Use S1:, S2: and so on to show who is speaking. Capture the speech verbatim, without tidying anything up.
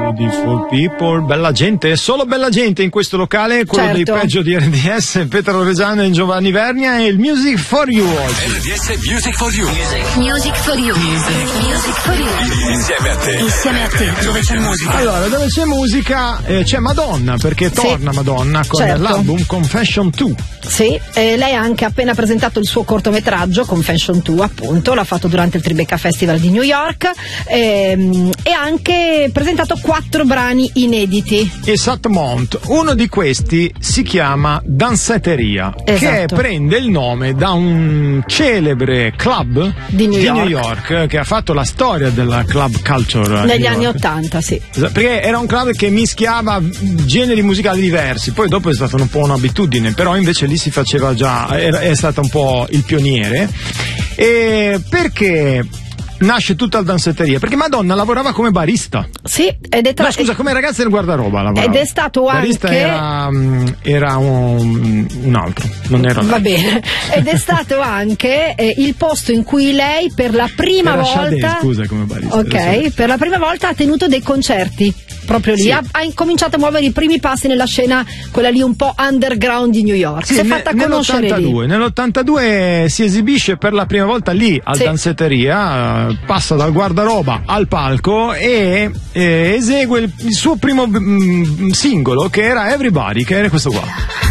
S1: Beautiful people, bella gente, solo bella gente in questo locale, quello
S2: certo.
S1: dei peggio di R D S, Pietro Reggiano e Giovanni Vernia, e il Music for You oggi.
S3: R D S Music for You.
S4: Music for You. Music for You.
S3: Insieme a te.
S4: Insieme a te, dove c'è musica.
S1: Allora, dove c'è musica eh, c'è Madonna, perché torna
S2: sì.
S1: Madonna con
S2: certo.
S1: l'album Confession due.
S2: Sì, eh, lei ha anche appena presentato il suo cortometraggio Confession due, appunto, l'ha fatto durante il Tribeca Festival di New York, ehm, e ha anche presentato quattro brani inediti.
S1: Esattamente, uno di questi si chiama Danceteria,
S2: Esatto.
S1: che prende il nome da un celebre club
S2: Di New York.
S1: York, che ha fatto la storia della club culture a
S2: Negli
S1: New
S2: anni
S1: York.
S2: ottanta, sì.
S1: Perché era un club che mischiava generi musicali diversi, poi dopo è stata un po' un'abitudine, però invece lì si faceva già, era, è stata un po' il pioniere. E perché nasce tutta la danzetteria? Perché Madonna lavorava come barista.
S2: Sì, ed è tra...
S1: No, scusa, come ragazza del guardaroba lavorava.
S2: Ed è stato
S1: barista
S2: anche...
S1: era, era un, un altro, non era
S2: Va
S1: lei.
S2: bene. Ed è stato anche eh, il posto in cui lei per la prima
S1: Era
S2: volta...
S1: Sade, scusa, come barista.
S2: Ok,
S1: adesso.
S2: per la prima volta ha tenuto dei concerti. Proprio lì
S1: Sì.
S2: ha, ha incominciato a muovere i primi passi nella scena, quella lì un po' underground di New York.
S1: Sì,
S2: si è
S1: ne-
S2: fatta conoscere
S1: nell'ottantadue,
S2: lì.
S1: nell'ottantadue si esibisce per la prima volta lì al
S2: Sì.
S1: danzetteria, eh, passa dal guardaroba al palco e eh, esegue il, il suo primo mm, singolo, che era Everybody, che era questo qua.